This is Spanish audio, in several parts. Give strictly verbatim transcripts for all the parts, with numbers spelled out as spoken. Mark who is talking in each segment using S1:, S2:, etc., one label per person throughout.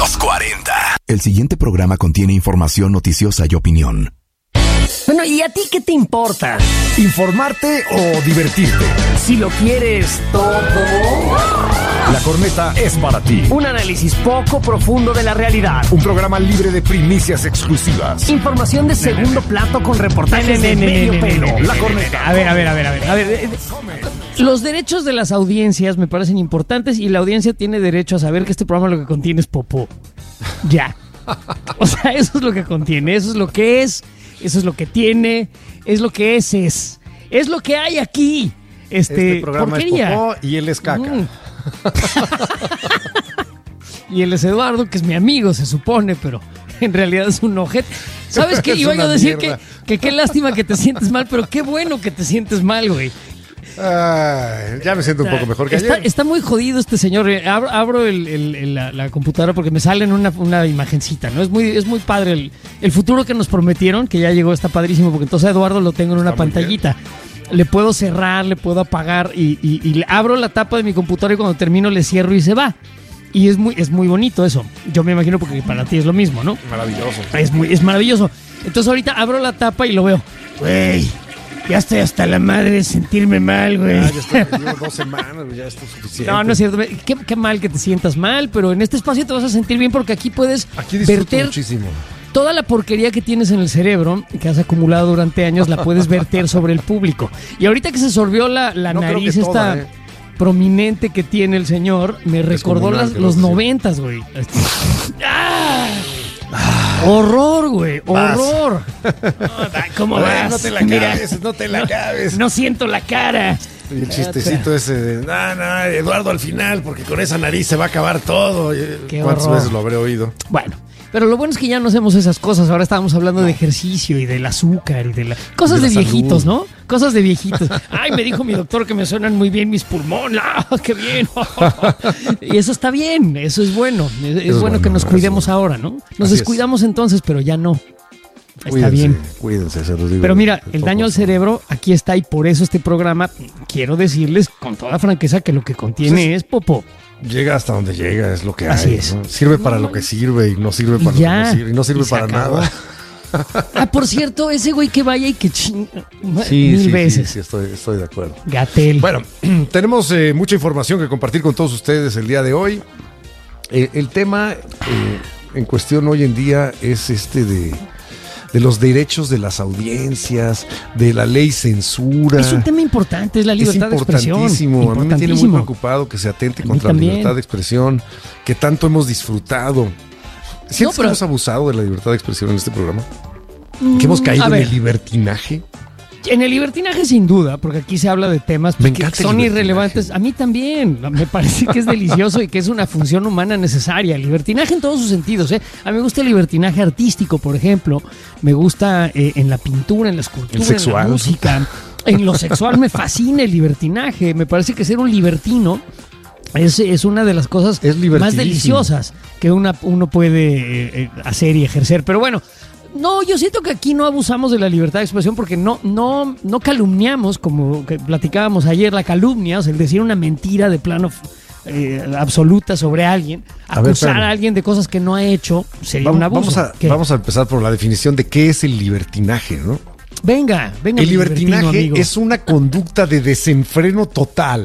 S1: Los cuarenta. El siguiente programa contiene información noticiosa y opinión.
S2: Bueno, ¿y a ti qué te importa?
S3: ¿Informarte o divertirte?
S2: Si lo quieres todo.
S3: La Corneta es para ti.
S2: Un análisis poco profundo de la realidad.
S3: Un programa libre de primicias exclusivas.
S2: Información de segundo plato con reportajes de medio pelo.
S3: La Corneta.
S2: A ver, a ver, a ver, a ver. A ver. Los derechos de las audiencias me parecen importantes y la audiencia tiene derecho a saber que este programa lo que contiene es popó. Ya. O sea, eso es lo que contiene, eso es lo que es, eso es lo que tiene, es lo que es, es. Es lo que hay aquí. Este,
S3: este programa
S2: porquería.
S3: es popó y él es caca.
S2: Mm. Y él es Eduardo, que es mi amigo, se supone, pero en realidad es un ojete. ¿Sabes qué? Iba yo a decir que, que qué lástima que te sientes mal, pero qué bueno que te sientes mal, güey.
S3: Ay, ya me siento un poco mejor que
S2: está,
S3: ayer.
S2: Está muy jodido este señor. Abro, abro el, el, el, la, la computadora porque me sale en una, una imagencita, ¿no? Es muy, es muy padre el, el futuro que nos prometieron, que ya llegó, está padrísimo, porque entonces a Eduardo lo tengo en una pantallita. Le puedo cerrar, le puedo apagar y, y, y abro la tapa de mi computadora y cuando termino le cierro y se va. Y es muy, es muy bonito eso. Yo me imagino porque para ti es lo mismo, ¿no?
S3: Maravilloso.
S2: Es, muy, es maravilloso. Entonces ahorita abro la tapa y lo veo. Güey, ya estoy hasta la madre de sentirme mal, güey.
S3: Ah, ya estoy, llevo dos semanas, ya esto es suficiente.
S2: No, no es cierto. Qué, qué mal que te sientas mal, pero en este espacio te vas a sentir bien porque aquí puedes
S3: aquí disfruto
S2: verter
S3: muchísimo.
S2: Toda la porquería que tienes en el cerebro, que has acumulado durante años, la puedes verter sobre el público. Y ahorita que se sorbió la, la
S3: no
S2: nariz esta
S3: toda, eh.
S2: prominente que tiene el señor, me recordó las, los noventas, güey. ¡Ah! Horror, güey, horror. ¿Cómo
S3: Ay,
S2: vas?
S3: no te la
S2: Mira,
S3: cabes, no te la
S2: no,
S3: cabes.
S2: No siento la cara.
S3: Y el chistecito ese de, no, no, Eduardo al final, porque con esa nariz se va a acabar todo.
S2: Qué
S3: ¿Cuántas
S2: horror.
S3: veces lo habré oído?
S2: Bueno, pero lo bueno es que ya no hacemos esas cosas. Ahora estábamos hablando no. de ejercicio y del azúcar y de la... Cosas de, de viejitos, salud. ¿no? Cosas de viejitos. Ay, me dijo mi doctor que me suenan muy bien mis pulmones. ¡Ah, qué bien! Y eso está bien, eso es bueno. Es, es, es bueno, bueno que nos cuidemos bueno. ahora, ¿no? Nos Así descuidamos es. entonces, pero ya no. Está
S3: cuídense,
S2: bien.
S3: Cuídense, se los digo.
S2: Pero mira, el daño al cerebro aquí está y por eso este programa, quiero decirles con toda franqueza que lo que contiene pues es, es popó.
S3: Llega hasta donde llega, es lo que
S2: Así
S3: hay.
S2: Es.
S3: ¿no? Sirve para no, lo que sirve y no sirve para
S2: ya,
S3: lo que no sirve. Y no sirve
S2: y
S3: para nada.
S2: Ah, por cierto, ese güey que vaya y que chinga
S3: sí,
S2: mil
S3: sí,
S2: veces.
S3: Sí, sí, estoy, estoy de acuerdo.
S2: Gatel.
S3: Bueno, tenemos eh, mucha información que compartir con todos ustedes el día de hoy. Eh, el tema eh, en cuestión hoy en día es este de... de los derechos de las audiencias, de la ley censura.
S2: Es un tema importante, es la libertad de expresión.
S3: Es importantísimo. A mí me tiene muy preocupado que se atente contra la libertad de expresión, que tanto hemos disfrutado. ¿Sientes no, pero... que hemos abusado de la libertad de expresión en este programa? Mm, ¿Que hemos caído en el libertinaje?
S2: En el libertinaje sin duda, porque aquí se habla de temas pues, que son irrelevantes. A mí también, me parece que es delicioso y que es una función humana necesaria. El libertinaje en todos sus sentidos. ¿eh? A mí me gusta el libertinaje artístico, por ejemplo. Me gusta eh, en la pintura, en la escultura, en la música. En lo sexual me fascina el libertinaje. Me parece que ser un libertino es, es una de las cosas más deliciosas que una, uno puede eh, hacer y ejercer. Pero bueno... No, yo siento que aquí no abusamos de la libertad de expresión porque no, no, no calumniamos, como que platicábamos ayer, la calumnia, o sea, el decir una mentira de plano eh, absoluta sobre alguien, a acusar ver, a alguien de cosas que no ha hecho, sería
S3: vamos,
S2: un abuso.
S3: Vamos a, vamos a empezar por la definición de qué es el libertinaje, ¿no?
S2: Venga, venga.
S3: El libertinaje es una conducta de desenfreno total.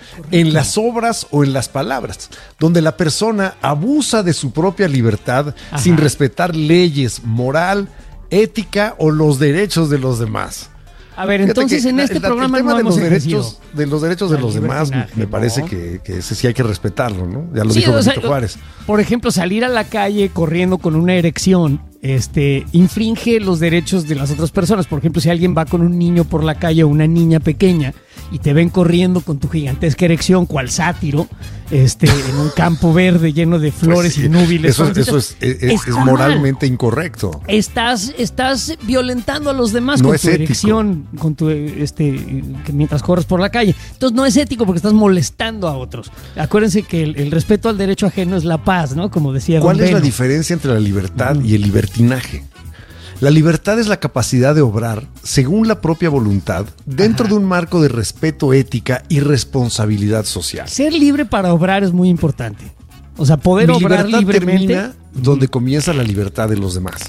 S3: En las obras o en las palabras, donde la persona abusa de su propia libertad Ajá. sin respetar leyes, moral, ética o los derechos de los demás.
S2: A ver, Fíjate entonces en este el, programa
S3: el tema
S2: no
S3: de, los
S2: ejercido.
S3: derechos, de los derechos de los demás me
S2: ¿no?
S3: parece que, que ese sí hay que respetarlo, ¿no? Ya lo
S2: sí,
S3: dijo
S2: o
S3: Benito
S2: sea,
S3: Juárez.
S2: Por ejemplo, salir a la calle corriendo con una erección este, infringe los derechos de las otras personas. Por ejemplo, si alguien va con un niño por la calle o una niña pequeña y te ven corriendo con tu gigantesca erección, cual sátiro, este, en un campo verde lleno de flores pues sí, y núbiles.
S3: Eso, eso es, es, es, es moralmente incorrecto.
S2: Estás, estás violentando a los demás no con tu ético. erección, con tu este, que mientras corres por la calle. Entonces no es ético porque estás molestando a otros. Acuérdense que el, el respeto al derecho ajeno es la paz, ¿no? Como decía
S3: ¿Cuál
S2: Don
S3: es
S2: Beno.
S3: la diferencia entre la libertad mm. y el libertinaje? La libertad es la capacidad de obrar según la propia voluntad dentro Ajá. de un marco de respeto, ética y responsabilidad social.
S2: Ser libre para obrar es muy importante. O sea, poder
S3: Mi
S2: obrar
S3: libertad
S2: libremente.
S3: termina donde comienza la libertad de los demás.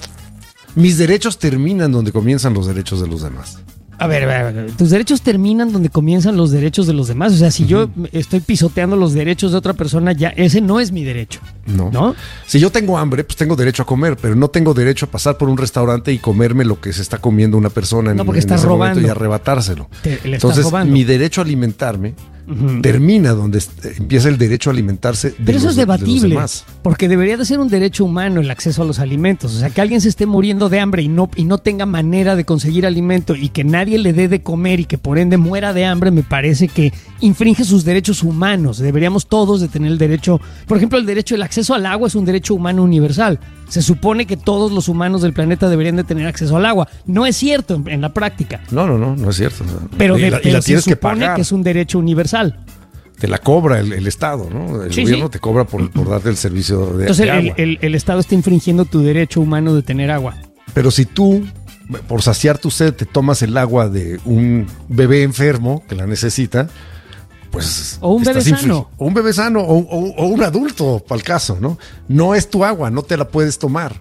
S3: Mis derechos terminan donde comienzan los derechos de los demás.
S2: A ver, a ver, a ver, tus derechos terminan donde comienzan los derechos de los demás. O sea, si uh-huh. yo estoy pisoteando los derechos de otra persona, ya ese no es mi derecho.
S3: No.
S2: ¿No?
S3: Si yo tengo hambre, pues tengo derecho a comer, pero no tengo derecho a pasar por un restaurante y comerme lo que se está comiendo una persona en,
S2: no, porque
S3: en
S2: estás
S3: ese
S2: robando.
S3: momento y arrebatárselo.
S2: Te, le
S3: Entonces,
S2: estás robando.
S3: mi derecho a alimentarme uh-huh. termina donde est- empieza el derecho a alimentarse de
S2: Pero eso
S3: los,
S2: es debatible,
S3: de los demás.
S2: Porque debería de ser un derecho humano el acceso a los alimentos. O sea, que alguien se esté muriendo de hambre y no, y no tenga manera de conseguir alimento y que nadie le dé de comer y que por ende muera de hambre, me parece que infringe sus derechos humanos. Deberíamos todos de tener el derecho, por ejemplo, el derecho, el acceso al agua es un derecho humano universal. Se supone que todos los humanos del planeta deberían de tener acceso al agua. No es cierto en, en la práctica.
S3: No, no, no, no es cierto.
S2: Pero,
S3: y
S2: de,
S3: la, y
S2: pero
S3: la
S2: se
S3: tienes que
S2: supone
S3: pagar.
S2: que es un derecho universal.
S3: Te la cobra el, el Estado, ¿no? El
S2: sí,
S3: gobierno
S2: sí.
S3: te cobra por, por darte el servicio de,
S2: Entonces,
S3: de
S2: el,
S3: agua.
S2: el, el Estado está infringiendo tu derecho humano de tener agua.
S3: Pero si tú, por saciar tu sed, te tomas el agua de un bebé enfermo que la necesita, pues...
S2: O un bebé
S3: estás
S2: sano.
S3: infringi- O un bebé sano, o, o, o un adulto, para el caso, ¿no? No es tu agua, no te la puedes tomar.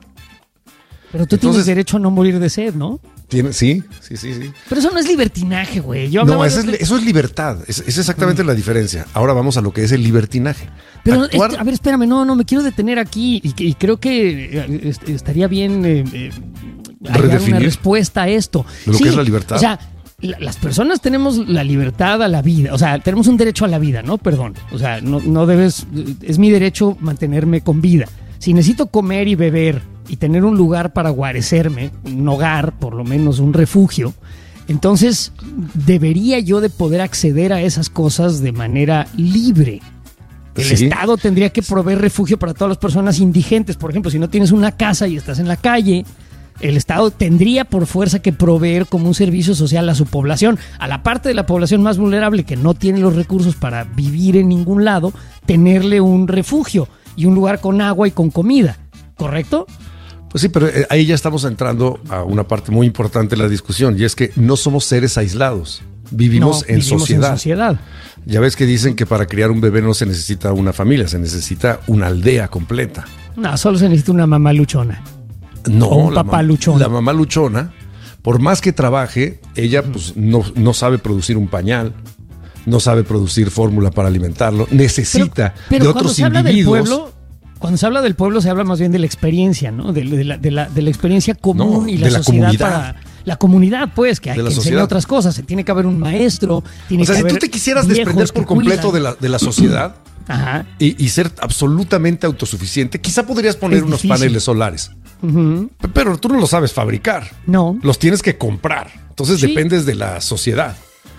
S2: Pero tú
S3: Entonces,
S2: tienes derecho a no morir de sed, ¿no?
S3: ¿Tiene? Sí, sí, sí, sí.
S2: Pero eso no es libertinaje, güey. Yo
S3: No,
S2: hablaba
S3: eso
S2: de-
S3: es, eso es libertad. Es, es exactamente mm. la diferencia. Ahora vamos a lo que es el libertinaje.
S2: Pero,
S3: Actuar...
S2: este, a ver, espérame, no, no, me quiero detener aquí y, y creo que eh, est- estaría bien eh, eh, hallar
S3: Redefinir
S2: una respuesta a esto.
S3: de lo
S2: Sí,
S3: que es la libertad.
S2: O sea, la- las personas tenemos la libertad a la vida, o sea, tenemos un derecho a la vida, ¿no? Perdón, o sea, no, no debes, es mi derecho mantenerme con vida. Si necesito comer y beber y tener un lugar para guarecerme, un hogar, por lo menos un refugio, entonces debería yo de poder acceder a esas cosas de manera libre. El
S3: Sí.
S2: Estado tendría que proveer refugio para todas las personas indigentes. Por ejemplo, si no tienes una casa y estás en la calle, el Estado tendría por fuerza que proveer como un servicio social a su población, a la parte de la población más vulnerable que no tiene los recursos para vivir en ningún lado, tenerle un refugio y un lugar con agua y con comida, ¿correcto?
S3: Pues sí, pero eh, ahí ya estamos entrando a una parte muy importante de la discusión, y es que no somos seres aislados, vivimos,
S2: No,
S3: en,
S2: vivimos
S3: sociedad.
S2: en sociedad.
S3: Ya ves que dicen que para criar un bebé no se necesita una familia, se necesita una aldea completa.
S2: No, solo se necesita una mamá luchona.
S3: No,
S2: O un
S3: la
S2: papá
S3: mam-
S2: luchón.
S3: La mamá luchona, por más que trabaje, ella pues no, no sabe producir un pañal, no sabe producir fórmula para alimentarlo, necesita
S2: Pero, pero
S3: de
S2: cuando
S3: otros
S2: se habla
S3: individuos.
S2: del pueblo, cuando se habla del pueblo se habla más bien de la experiencia, ¿no? De, de la, de, la, de la experiencia común
S3: No,
S2: y la
S3: de la
S2: sociedad
S3: comunidad.
S2: para la comunidad, pues, que hay
S3: De
S2: que
S3: la
S2: enseñar
S3: sociedad.
S2: otras cosas. Tiene que haber un maestro, tiene
S3: O sea,
S2: que
S3: si
S2: haber
S3: tú te quisieras
S2: viejos
S3: desprender por
S2: que
S3: completo
S2: cuidan.
S3: de la, de la sociedad
S2: Ajá.
S3: y, y ser absolutamente autosuficiente, quizá podrías poner
S2: Es
S3: unos
S2: difícil.
S3: paneles solares.
S2: Ujú.
S3: P- Pero tú no los sabes fabricar.
S2: No.
S3: Los tienes que comprar. Entonces
S2: Sí.
S3: dependes de la sociedad.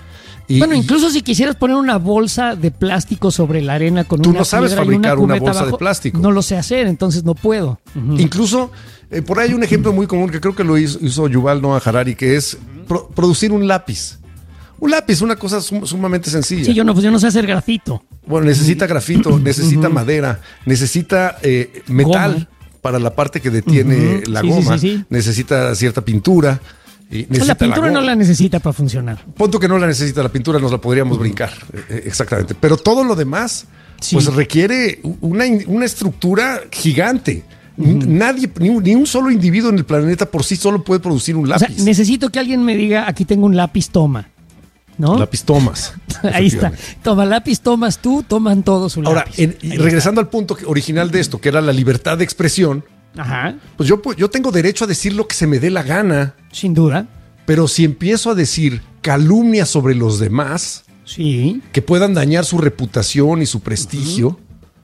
S3: Y,
S2: Bueno,
S3: y
S2: incluso si quisieras poner una bolsa de plástico sobre la arena con
S3: Tú
S2: una
S3: no sabes
S2: piedra y
S3: fabricar una
S2: cubeta
S3: bolsa de
S2: abajo,
S3: plástico.
S2: No lo sé hacer, entonces no puedo. Ujú.
S3: incluso eh, por ahí hay un ejemplo muy común que creo que lo hizo, hizo Yuval Noah Harari, que es pro- producir un lápiz. Un lápiz, una cosa sum- sumamente sencilla.
S2: Sí, yo no, pues yo no sé hacer grafito.
S3: Bueno, necesita grafito, necesita madera, necesita eh, metal
S2: Goma.
S3: para la parte que detiene
S2: Ujú.
S3: la
S2: Sí, sí,
S3: goma,
S2: sí, sí.
S3: necesita cierta pintura. Y
S2: O sea,
S3: necesita
S2: la pintura
S3: goma.
S2: no la necesita para funcionar.
S3: Punto que no la necesita la pintura, nos la podríamos brincar. Eh, Exactamente. Pero todo lo demás,
S2: Sí.
S3: pues requiere una, in- una estructura gigante. N- Nadie, ni un, ni un solo individuo en el planeta por sí solo puede producir un
S2: O sea,
S3: lápiz.
S2: necesito que alguien me diga, aquí tengo un lápiz, toma. ¿No?
S3: Lápiz tomas.
S2: Ahí está.
S3: efectivamente.
S2: Toma lápiz, tomas tú, toman todos un
S3: Ahora,
S2: lápiz.
S3: en- y
S2: Ahí
S3: regresando al punto que- original de esto, que era la libertad de expresión,
S2: está. Ajá,
S3: pues yo, pu- yo tengo derecho a decir lo que se me dé la gana.
S2: sin duda.
S3: Pero si empiezo a decir calumnias sobre los demás
S2: Sí.
S3: que puedan dañar su reputación y su prestigio,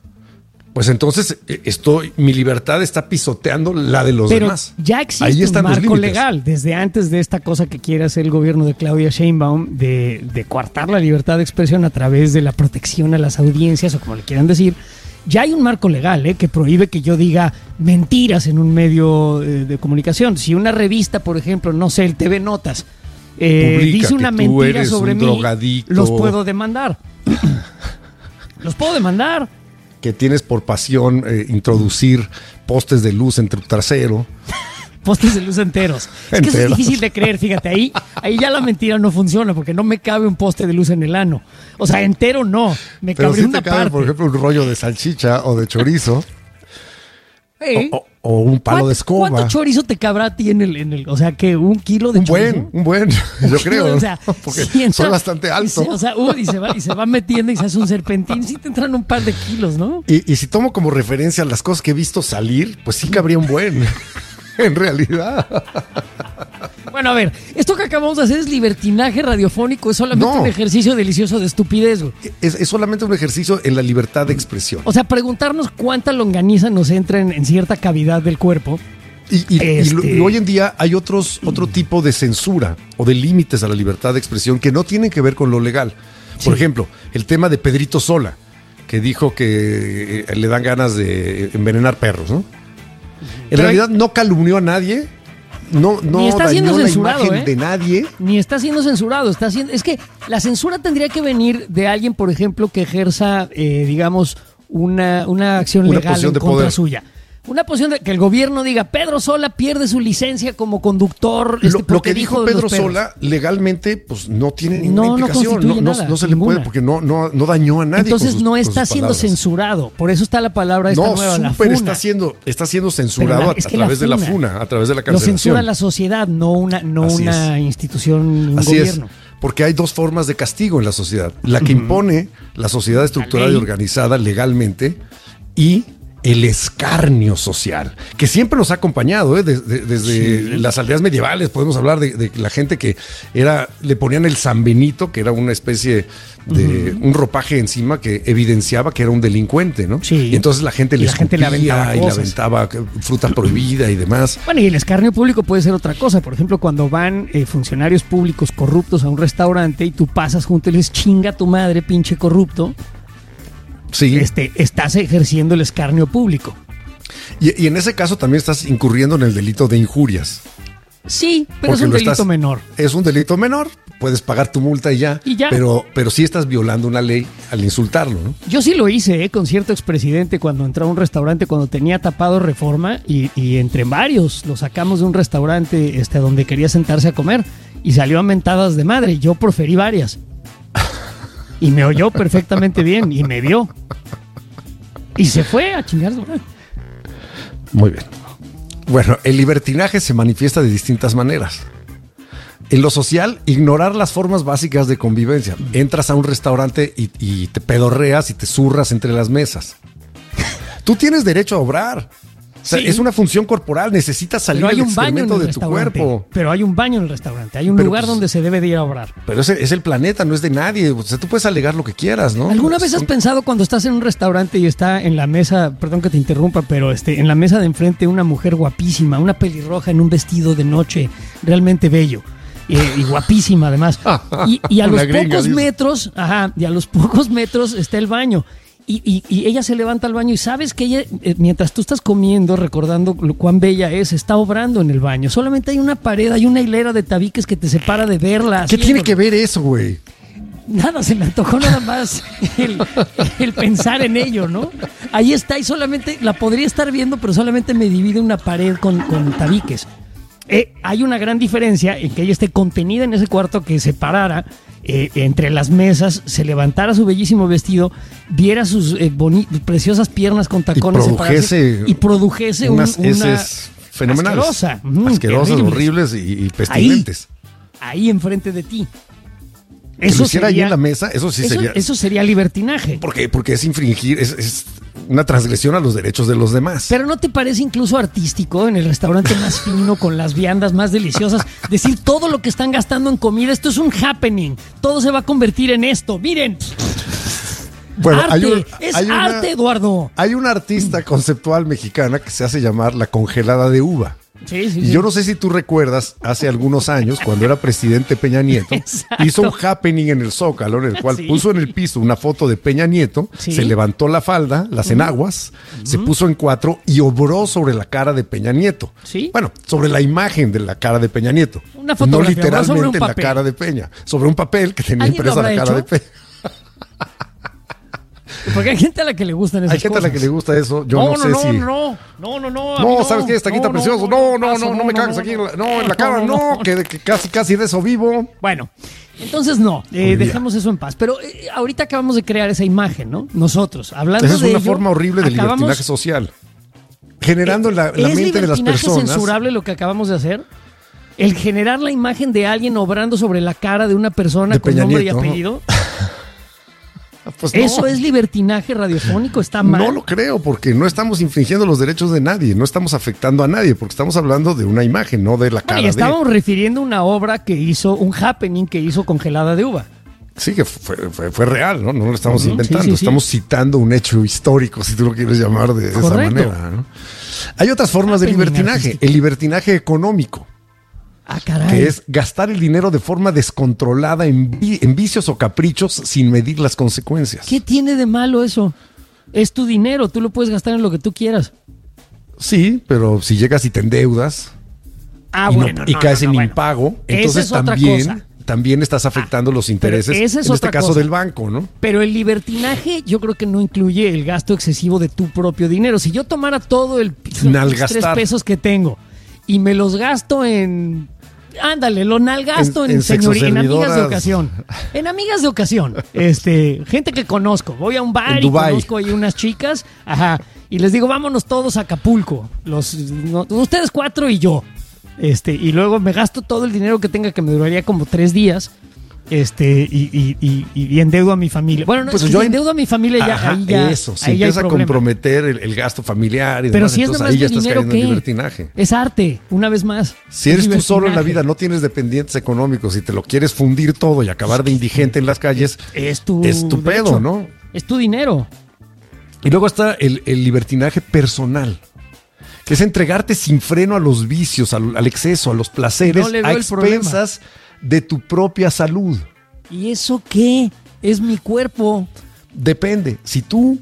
S3: pues entonces eh, estoy, mi libertad está pisoteando la de los
S2: Pero
S3: demás.
S2: ya
S3: Ahí
S2: existe
S3: están
S2: un
S3: los
S2: marco
S3: límites.
S2: legal desde antes de esta cosa que quiere hacer el gobierno de Claudia Sheinbaum de, de coartar la libertad de expresión a través de la protección a las audiencias o como le quieran decir. Ya hay un marco legal ¿eh? que prohíbe que yo diga mentiras en un medio eh, de comunicación. Si una revista, por ejemplo, no sé, el T V Notas, eh,
S3: Publica
S2: dice una
S3: que tú
S2: mentira
S3: eres
S2: sobre
S3: un
S2: mí,
S3: drogadicto.
S2: los puedo demandar. Los puedo demandar.
S3: Que tienes por pasión eh, introducir postes de luz en tu trasero.
S2: postes de luz enteros. Es que eso es difícil de creer, fíjate, ahí, ahí ya la mentira no funciona porque no me cabe un poste de luz en el ano. O sea, entero no, me
S3: Pero
S2: cabe
S3: sí
S2: una
S3: te cabe,
S2: parte.
S3: por ejemplo, un rollo de salchicha o de chorizo.
S2: ¿Eh?
S3: o, o, o un palo de escoba.
S2: ¿Cuánto chorizo te cabrá a ti en el, en el, o sea, que un kilo de
S3: un
S2: chorizo?
S3: buen, un buen,
S2: Un
S3: yo
S2: kilo,
S3: creo,
S2: o sea,
S3: porque
S2: sí entra-
S3: soy bastante alto.
S2: Y se, o sea, uh, y, se va, y se va metiendo y se hace un serpentín, sí te entran un par de kilos, ¿no?
S3: Y, y si tomo como referencia las cosas que he visto salir, pues sí cabría un buen, en realidad.
S2: Bueno, a ver, esto que acabamos de hacer es libertinaje radiofónico, es solamente
S3: No.
S2: un ejercicio delicioso de estupidez, güey.
S3: Es, es solamente un ejercicio en la libertad de expresión.
S2: O sea, preguntarnos cuánta longaniza nos entra en, en cierta cavidad del cuerpo.
S3: Y, y- y
S2: Este-
S3: lo- y hoy en día hay otros, otro tipo de censura o de límites a la libertad de expresión que no tienen que ver con lo legal. Por
S2: Sí.
S3: ejemplo, el tema de Pedrito Sola, que dijo que eh, le dan ganas de envenenar perros, ¿no? En
S2: Pero
S3: realidad no calumnió a nadie, no, no
S2: Ni está siendo
S3: dañó la
S2: censurado,
S3: imagen
S2: ¿eh?
S3: de nadie.
S2: Ni está siendo censurado, está siendo... Es que la censura tendría que venir de alguien, por ejemplo, que ejerza, eh, digamos, una, una acción
S3: Una
S2: legal
S3: posición
S2: en
S3: de
S2: contra
S3: poder.
S2: suya. Una posición de que el gobierno diga, Pedro Sola pierde su licencia como conductor. este,
S3: Lo, lo
S2: porque
S3: que dijo
S2: de los
S3: Pedro
S2: perros.
S3: Sola legalmente pues no tiene ninguna
S2: No, no
S3: implicación,
S2: constituye
S3: no, no-
S2: nada,
S3: no se le
S2: ninguna.
S3: puede porque no, no, no dañó a nadie.
S2: Entonces
S3: con sus-
S2: no
S3: con
S2: está
S3: sus
S2: siendo
S3: palabras.
S2: censurado. Por eso está la palabra esta
S3: No,
S2: nueva, la
S3: súper
S2: funa.
S3: está siendo, está siendo censurado
S2: Pero la-
S3: a,
S2: es
S3: a
S2: que la
S3: través de la
S2: funa
S3: funa, a través de la
S2: Lo
S3: cancelación.
S2: censura la sociedad, no una, no
S3: Así
S2: una institución, un
S3: Así
S2: gobierno.
S3: es, porque hay dos formas de castigo en la sociedad. La que impone la sociedad estructurada y
S2: ley.
S3: organizada legalmente y el escarnio social, que siempre nos ha acompañado, ¿eh? desde, desde
S2: Sí.
S3: las aldeas medievales. Podemos hablar de, de la gente que era, le ponían el San Benito, que era una especie de un ropaje encima que evidenciaba que era un delincuente, ¿no?
S2: Sí.
S3: Y entonces la gente
S2: Y
S3: le
S2: la gente le
S3: escupía
S2: aventaba
S3: y le
S2: cosas.
S3: aventaba fruta prohibida y demás.
S2: Bueno, y el escarnio público puede ser otra cosa. Por ejemplo, cuando van eh, funcionarios públicos corruptos a un restaurante y tú pasas junto y les chinga tu madre, pinche corrupto,
S3: Sí.
S2: este, estás ejerciendo el escarnio público.
S3: Y, y en ese caso también estás incurriendo en el delito de injurias.
S2: Sí, pero es
S3: Porque
S2: un
S3: lo
S2: delito
S3: estás-
S2: menor.
S3: Es un delito menor, puedes pagar tu multa y ya.
S2: Y ya.
S3: Pero, pero sí estás violando una ley al insultarlo, ¿no?
S2: Yo sí lo hice eh, con cierto expresidente cuando entró a un restaurante cuando tenía tapado Reforma y, y entre varios lo sacamos de un restaurante este, donde quería sentarse a comer y salió a mentadas de madre. Yo proferí varias y me oyó perfectamente bien y me vio y se fue a chingar su madre.
S3: Muy bien. Bueno, el libertinaje se manifiesta de distintas maneras. En lo social, ignorar las formas básicas de convivencia. Entras a un restaurante y, y te pedorreas y te zurras entre las mesas. Tú tienes derecho a obrar. O sea,
S2: Sí.
S3: es una función corporal, necesitas salir
S2: Pero hay
S3: del
S2: un baño en
S3: excremento
S2: el
S3: de tu
S2: restaurante.
S3: cuerpo.
S2: Pero hay un baño en el restaurante. Hay un
S3: Pero,
S2: lugar
S3: pues,
S2: donde se debe de ir a obrar.
S3: Pero ese es el planeta, no es de nadie. O sea, tú puedes alegar lo que quieras, ¿no?
S2: ¿Alguna vez has
S3: Son-
S2: pensado cuando estás en un restaurante y está en la mesa, perdón que te interrumpa, pero este, en la mesa de enfrente una mujer guapísima, una pelirroja en un vestido de noche realmente bello eh, y guapísima además? Y, y a
S3: Una
S2: los
S3: gringa,
S2: pocos
S3: dice.
S2: metros, ajá, y a los pocos metros está el baño. Y, y- y ella se levanta al baño y sabes que ella, eh, mientras tú estás comiendo, recordando lo cuán bella es, está obrando en el baño. Solamente hay una pared, hay una hilera de tabiques que te separa de verla.
S3: ¿Qué tiene
S2: haciéndolo.
S3: que ver eso, güey?
S2: Nada, se me antojó nada más el, el pensar en ello, ¿no? Ahí está y solamente la podría estar viendo, pero solamente me divide una pared con, con tabiques. Eh, hay una gran diferencia en que ella esté contenida en ese cuarto, que se parara eh, entre las mesas, se levantara su bellísimo vestido, viera sus eh, boni- preciosas piernas con tacones
S3: produjese
S2: separadas y produjese un-
S3: unas
S2: una
S3: heces fenomenales.
S2: asquerosa, ujú,
S3: asquerosas,
S2: terribles.
S3: horribles y, y pestilentes.
S2: ahí enfrente de ti.
S3: Que lo hiciera ahí en la mesa, eso sí
S2: eso,
S3: sería.
S2: eso sería libertinaje.
S3: Porque, porque es infringir, es, es una transgresión a los derechos de los demás.
S2: Pero ¿no te parece incluso artístico en el restaurante más fino, con las viandas más deliciosas, decir todo lo que están gastando en comida? Esto es un happening. Todo se va a convertir en esto. Miren.
S3: Bueno,
S2: arte.
S3: hay un-
S2: es
S3: hay una-
S2: arte, Eduardo.
S3: Hay una artista conceptual mexicana que se hace llamar la congelada de uva.
S2: Sí, sí,
S3: Y
S2: sí.
S3: yo no sé si tú recuerdas, hace algunos años, cuando era presidente Peña Nieto,
S2: Exacto.
S3: hizo un happening en el Zócalo, en el cual
S2: Sí.
S3: puso en el piso una foto de Peña Nieto,
S2: Sí.
S3: se levantó la falda, las enaguas, se puso en cuatro y obró sobre la cara de Peña Nieto.
S2: Sí.
S3: Bueno, sobre la imagen de la cara de Peña Nieto.
S2: Una
S3: no
S2: fotografía, obró sobre un
S3: literalmente en la
S2: papel.
S3: cara de Peña, sobre un papel que tenía
S2: ¿Alguien lo
S3: impresa la
S2: habrá
S3: cara
S2: hecho?
S3: de Peña.
S2: Porque hay gente a la que le gustan esas
S3: Hay gente
S2: cosas.
S3: a la que le gusta eso. Yo
S2: no,
S3: no, sé
S2: no,
S3: si...
S2: no, no, no, no.
S3: No, ¿sabes qué? Esta quita precioso. No, no, no, no me cagas aquí. No, en la cara, no, que, que casi, casi de eso vivo.
S2: Bueno, entonces no, eh, dejemos eso en paz. Pero eh, ahorita acabamos de crear esa imagen, ¿no? Nosotros, hablando de
S3: Esa es una
S2: ello,
S3: forma horrible de
S2: acabamos,
S3: libertinaje social. Generando
S2: eh,
S3: la, la mente de las personas.
S2: ¿Es libertinaje censurable lo que acabamos de hacer? El generar la imagen de alguien obrando sobre la cara de una persona
S3: de
S2: con
S3: Peña
S2: nombre
S3: Nieto,
S2: y apellido.
S3: Pues no.
S2: ¿Eso es libertinaje radiofónico? ¿Está mal?
S3: No lo creo, porque no estamos infringiendo los derechos de nadie, no estamos afectando a nadie, porque estamos hablando de una imagen, no de la cara
S2: bueno, y estábamos
S3: de...
S2: refiriendo a una obra que hizo, un happening que hizo Congelada de Uva.
S3: Sí, que fue, fue, fue real, ¿no? No lo estamos
S2: Uh-huh,
S3: inventando,
S2: sí, sí, sí.
S3: estamos citando un hecho histórico, si tú lo quieres llamar de, de esa manera, ¿no? Hay otras formas de libertinaje, artístico. El libertinaje económico.
S2: Ah, caray.
S3: Que es gastar el dinero de forma descontrolada en, vi- en vicios o caprichos sin medir las consecuencias.
S2: ¿Qué tiene de malo eso? Es tu dinero, tú lo puedes gastar en lo que tú quieras.
S3: Sí, pero si llegas y te endeudas
S2: Ah,
S3: y, no-
S2: bueno,
S3: y
S2: no,
S3: caes
S2: no, no,
S3: en
S2: bueno.
S3: impago,
S2: Esa
S3: entonces
S2: es otra
S3: también,
S2: cosa.
S3: también estás afectando los intereses,
S2: pero esa es
S3: en este
S2: otra
S3: caso
S2: cosa.
S3: del banco, ¿no?
S2: Pero el libertinaje yo creo que no incluye el gasto excesivo de tu propio dinero. Si yo tomara todo el los
S3: Nalgastar.
S2: tres pesos que tengo y me los gasto en... Ándale, lo nalgasto en,
S3: En-
S2: en,
S3: en
S2: señori- en amigas de
S3: sexoservidoras.
S2: ocasión. En amigas de ocasión. Este, gente que conozco. Voy a un bar
S3: En
S2: y
S3: Dubái.
S2: conozco ahí unas chicas. Ajá. Y les digo, vámonos todos a Acapulco. Los, no, ustedes cuatro y yo. Este, y luego me gasto todo el dinero que tenga, que me duraría como tres días. Este, y, y, y, y endeudo a mi familia. Bueno, no,
S3: Pues
S2: si
S3: yo
S2: endeudo a mi familia ya,
S3: Ajá,
S2: ahí ya,
S3: eso, se
S2: ahí ya hay
S3: empieza a
S2: problema.
S3: comprometer el, el gasto familiar y
S2: Pero
S3: demás,
S2: si es
S3: entonces
S2: nomás
S3: ahí ya
S2: de
S3: estás
S2: dinero,
S3: cayendo en
S2: ¿qué?
S3: libertinaje.
S2: Es arte, una vez más.
S3: Si eres
S2: Es
S3: tú solo en la vida,
S2: libertinaje.
S3: no tienes dependientes económicos y te lo quieres fundir todo y acabar de indigente en las calles,
S2: Es tu,
S3: es tu pedo,
S2: derecho.
S3: ¿no?
S2: Es tu dinero.
S3: Y luego está el, el libertinaje personal, que es entregarte sin freno a los vicios, al, al exceso, a los placeres,
S2: No le
S3: a
S2: veo el
S3: expensas de tu propia salud.
S2: ¿Y eso qué? Es mi cuerpo.
S3: Depende. Si tú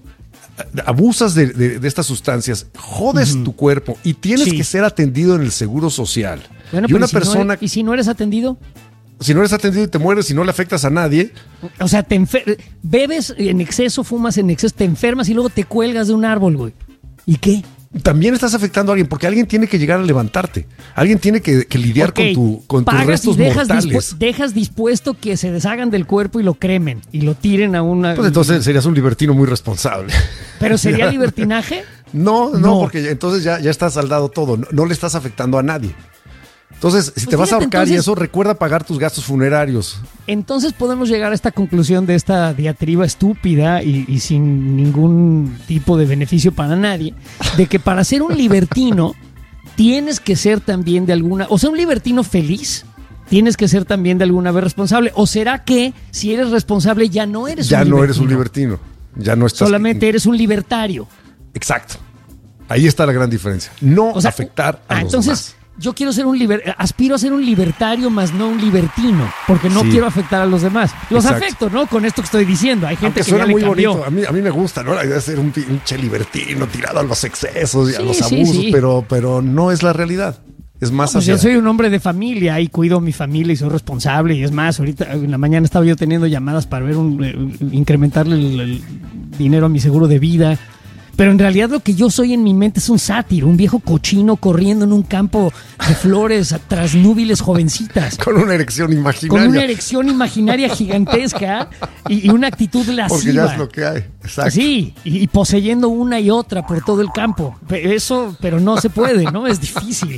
S3: abusas de, de- de estas sustancias, jodes tu cuerpo y tienes
S2: Sí.
S3: que ser atendido en el seguro social.
S2: Bueno,
S3: y
S2: pero
S3: una
S2: ¿y si no
S3: persona,
S2: eres- ¿y si no eres atendido?
S3: si no eres atendido y te mueres y no le afectas a nadie,
S2: O sea, te enfer- bebes en exceso, fumas en exceso, te enfermas y luego te cuelgas de un árbol, güey. ¿Y qué?
S3: también estás afectando a alguien, porque alguien tiene que llegar a levantarte. Alguien tiene que, que lidiar
S2: Ok,
S3: con, tu, con tus
S2: pagas
S3: restos
S2: y dejas,
S3: mortales.
S2: dispu- dejas dispuesto que se deshagan del cuerpo y lo cremen y lo tiren a una...
S3: Pues entonces serías un libertino muy responsable.
S2: ¿Pero sería libertinaje?
S3: No, no,
S2: No.
S3: porque entonces ya, ya está saldado todo. No, no le estás afectando a nadie. Entonces, si
S2: Pues
S3: te vas a
S2: fíjate,
S3: ahorcar y
S2: entonces-
S3: eso, recuerda pagar tus gastos funerarios.
S2: Entonces podemos llegar a esta conclusión de esta diatriba estúpida y, y sin ningún tipo de beneficio para nadie, de que para ser un libertino tienes que ser también de alguna, o sea, un libertino feliz, tienes que ser también de alguna vez responsable. ¿O será que si eres responsable ya no eres
S3: Ya
S2: un
S3: no
S2: libertino?
S3: eres un libertino. Ya no estás.
S2: Solamente eres un libertario.
S3: Exacto. Ahí está la gran diferencia. No
S2: O sea,
S3: afectar a
S2: ah,
S3: los
S2: entonces
S3: demás.
S2: yo quiero ser un liber, aspiro a ser un libertario más no un libertino, porque no
S3: Sí.
S2: quiero afectar a los demás. Los
S3: Exacto.
S2: afecto, ¿no? Con esto que estoy diciendo. Hay gente
S3: Aunque
S2: que
S3: suena
S2: ya le
S3: muy
S2: cambió.
S3: bonito. A mí, a mí me gusta, ¿no? La idea de ser un pinche libertino tirado a los excesos y a
S2: Sí,
S3: los
S2: sí,
S3: abusos,
S2: sí.
S3: Pero, pero no es la realidad. Es más
S2: Pues
S3: hacia...
S2: yo soy un hombre de familia y cuido a mi familia y soy responsable. Y es más, ahorita en la mañana estaba yo teniendo llamadas para ver un, eh, incrementarle el, el dinero a mi seguro de vida. Pero en realidad lo que yo soy en mi mente es un sátiro, un viejo cochino corriendo en un campo de flores tras núbiles jovencitas.
S3: Con una erección imaginaria.
S2: Con una erección imaginaria gigantesca y, y una actitud lasciva.
S3: Porque ya es lo que hay. Exacto.
S2: Sí, y, y poseyendo una y otra por todo el campo. Pe- Eso, pero no se puede, ¿no? Es difícil.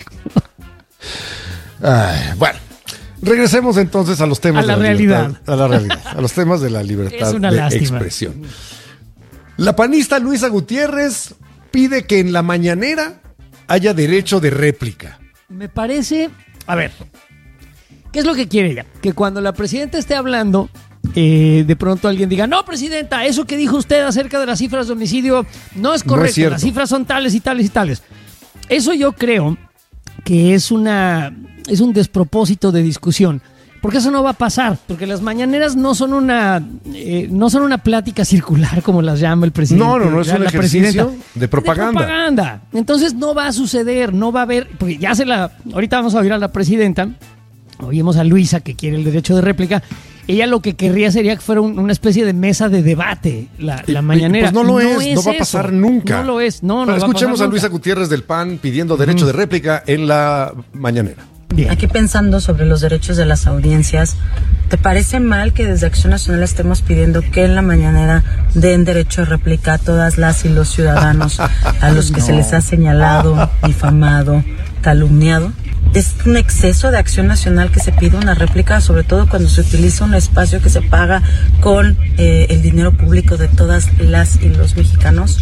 S3: Ay, bueno, regresemos entonces a los temas
S2: A la
S3: de la
S2: realidad.
S3: libertad, a la realidad, a los temas de la libertad
S2: Es una
S3: de
S2: lástima.
S3: expresión. La panista Luisa Gutiérrez pide que en la mañanera haya derecho de réplica.
S2: Me parece, a ver, ¿qué es lo que quiere ella? Que cuando la presidenta esté hablando, eh, de pronto alguien diga, no, presidenta, eso que dijo usted acerca de las cifras de homicidio no es
S3: No es
S2: correcto,
S3: cierto.
S2: las cifras son tales y tales y tales. Eso yo creo que es una es un despropósito de discusión, porque eso no va a pasar, porque las mañaneras no son una eh, no son una plática circular como las llama el presidente.
S3: No, no, no, es
S2: la
S3: un
S2: presidenta.
S3: ejercicio de propaganda.
S2: De propaganda. Entonces no va a suceder, no va a haber, porque ya se la, ahorita vamos a oír a la presidenta, oímos a Luisa que quiere el derecho de réplica, ella lo que querría sería que fuera un, una especie de mesa de debate, la, la mañanera.
S3: Pues no lo
S2: no
S3: es,
S2: es,
S3: no va
S2: eso.
S3: a pasar nunca.
S2: No lo es, no,
S3: Pero
S2: no
S3: escuchemos
S2: va a,
S3: a Luisa Gutiérrez del P A N pidiendo derecho uh-huh. de réplica en la mañanera.
S2: Bien.
S4: Aquí pensando sobre los derechos de las audiencias, ¿te parece mal que desde Acción Nacional estemos pidiendo que en la mañanera den derecho de réplica a todas las y los ciudadanos a los que no. se les ha señalado, difamado, calumniado? Es un exceso de Acción Nacional que se pide una réplica, sobre todo cuando se utiliza un espacio que se paga con eh, el dinero público de todas las y los mexicanos.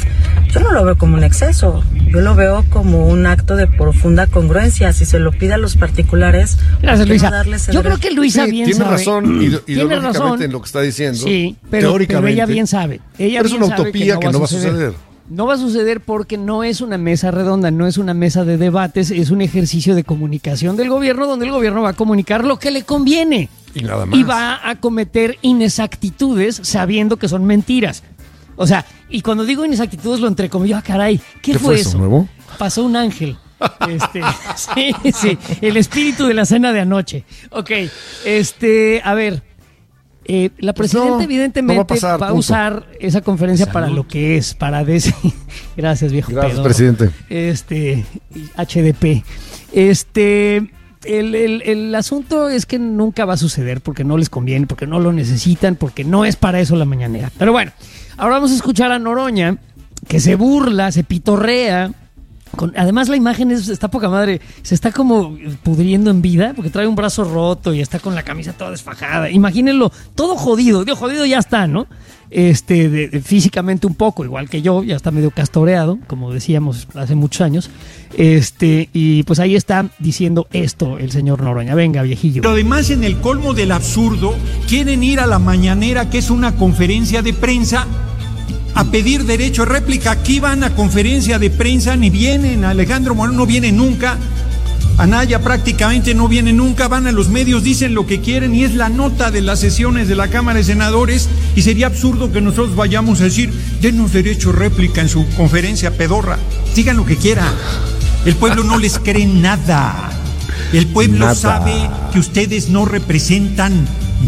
S4: Yo no lo veo como un exceso, yo lo veo como un acto de profunda congruencia. Si se lo pide a los particulares,
S2: gracias, Luisa.
S4: No
S2: yo creo que Luisa
S3: sí,
S2: bien
S3: tiene
S2: sabe.
S3: razón ide-
S2: tiene razón
S3: en lo que está diciendo.
S2: Sí, pero, pero ella bien sabe. Ella
S3: pero es
S2: bien
S3: una utopía
S2: sabe que no,
S3: que no
S2: va a suceder. suceder. No va a suceder porque no es una mesa redonda, no es una mesa de debates, es un ejercicio de comunicación del gobierno donde el gobierno va a comunicar lo que le conviene.
S3: Y nada más.
S2: Y va a cometer inexactitudes sabiendo que son mentiras. O sea, y cuando digo inexactitudes lo entrecomillo, ah, caray, ¿qué,
S3: ¿Qué
S2: fue,
S3: fue
S2: eso?
S3: Nuevo?
S2: Pasó un ángel. Este, sí, sí, el espíritu de la cena de anoche. Ok, este, a ver, eh, la
S3: pues
S2: presidenta
S3: no,
S2: evidentemente
S3: no va a, pasar,
S2: va a usar esa conferencia Salud. para lo que es, para decir, gracias viejo
S3: Gracias,
S2: pedo.
S3: presidente.
S2: Este, H D P, este... El, el, el asunto es que nunca va a suceder porque no les conviene, porque no lo necesitan, porque no es para eso la mañanera. Pero bueno, ahora vamos a escuchar a Noroña, que se burla, se pitorrea. Con, además la imagen es, está poca madre, se está como pudriendo en vida porque trae un brazo roto y está con la camisa toda desfajada. Imagínenlo, todo jodido, digo, jodido ya está, ¿no? Este, de, de, físicamente un poco, igual que yo, ya está medio castoreado, como decíamos hace muchos años. Este, y pues ahí está diciendo esto el señor Noroña. Venga, viejillo.
S5: Pero además, en el colmo del absurdo, quieren ir a la mañanera, que es una conferencia de prensa, a pedir derecho a réplica. Aquí van a conferencia de prensa, ni vienen. Alejandro Moreno no viene nunca. Anaya prácticamente no viene nunca. Van a los medios, dicen lo que quieren y es la nota de las sesiones de la Cámara de Senadores. Y sería absurdo que nosotros vayamos a decir, denos derecho a réplica en su conferencia pedorra. Digan lo que quieran. El pueblo no les cree nada. El pueblo nada. sabe que ustedes no representan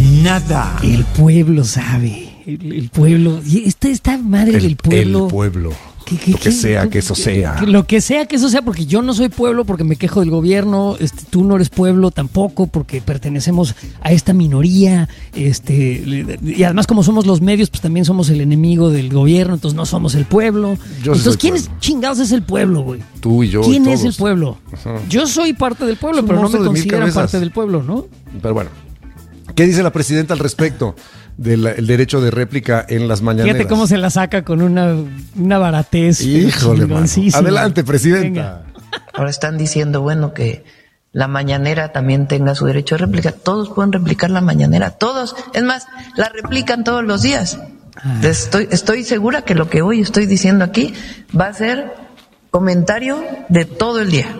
S5: nada.
S2: El pueblo sabe. El, el pueblo, y esta, esta madre
S3: el,
S2: del pueblo.
S3: El pueblo. ¿Qué, qué, lo que
S2: qué,
S3: sea que eso
S2: que,
S3: sea.
S2: Que lo que sea que eso sea, porque yo no soy pueblo porque me quejo del gobierno, este, tú no eres pueblo tampoco porque pertenecemos a esta minoría, este, y además como somos los medios, pues también somos el enemigo del gobierno, entonces no somos el pueblo. Yo entonces, ¿quién es chingados es el pueblo, güey?
S3: Tú y yo.
S2: ¿Quién
S3: y
S2: es el pueblo? Ajá. Yo soy parte del pueblo, pero no me consideran parte del pueblo, ¿no?
S3: Pero bueno, ¿qué dice la presidenta al respecto del el derecho de réplica en las mañaneras?
S2: Fíjate cómo se la saca con una, una baratez.
S3: Híjole, mano. Adelante, presidenta. Venga.
S6: Ahora están diciendo, bueno, que la mañanera también tenga su derecho de réplica. Todos pueden replicar la mañanera, todos. Es más, la replican todos los días. Ah. Estoy, estoy segura que lo que hoy estoy diciendo aquí va a ser comentario de todo el día.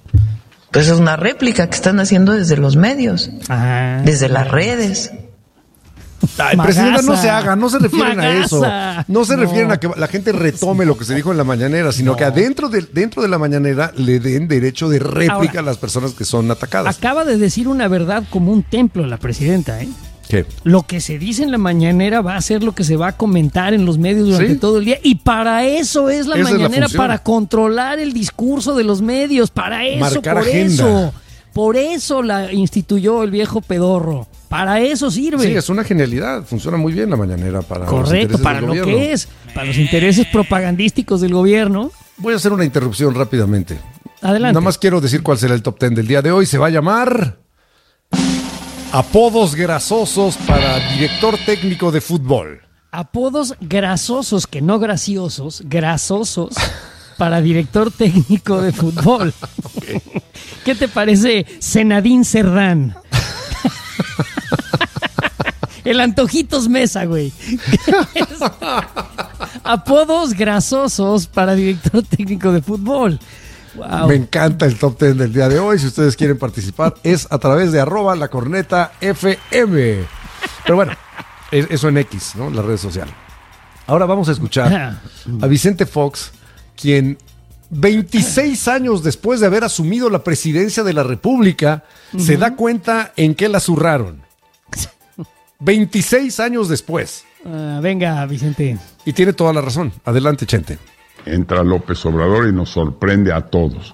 S6: Pues es una réplica que están haciendo desde los medios, ah. desde las redes.
S3: Ay, presidenta, no se haga, no se refieren Magaza. a eso. No se no. refieren a que la gente retome lo que se dijo en la mañanera, sino no. que adentro de, dentro de la mañanera le den derecho de réplica Ahora, a las personas que son atacadas.
S2: Acaba de decir una verdad como un templo la presidenta, ¿eh?
S3: ¿Qué?
S2: Lo que se dice en la mañanera va a ser lo que se va a comentar en los medios durante ¿Sí? todo el día. Y para eso es la Esa mañanera, es la para controlar el discurso de los medios. Para eso, Marcar por agenda. eso. Por eso la instituyó el viejo pedorro. Para eso sirve.
S3: Sí, es una genialidad. Funciona muy bien la mañanera para
S2: Correcto,
S3: los
S2: para
S3: del
S2: lo
S3: gobierno.
S2: que es. Para los intereses propagandísticos del gobierno.
S3: Voy a hacer una interrupción rápidamente.
S2: Adelante.
S3: Nada más quiero decir cuál será el top ten del día de hoy. Se va a llamar Apodos grasosos para director técnico de fútbol.
S2: Apodos grasosos, que no graciosos, grasosos para director técnico de fútbol. Okay. ¿Qué te parece Zenadín Cerdán? El Antojitos Mesa, güey. Apodos grasosos para director técnico de fútbol. Wow.
S3: Me encanta el top ten del día de hoy. Si ustedes quieren participar, es a través de arroba la corneta F M. Pero bueno, eso en X, ¿no? La red social. Ahora vamos a escuchar a Vicente Fox, quien veintiséis años después de haber asumido la presidencia de la República, uh-huh. se da cuenta en qué la zurraron. veintiséis años después.
S2: Uh, venga, Vicente.
S3: Y tiene toda la razón. Adelante, Chente.
S7: Entra López Obrador y nos sorprende a todos.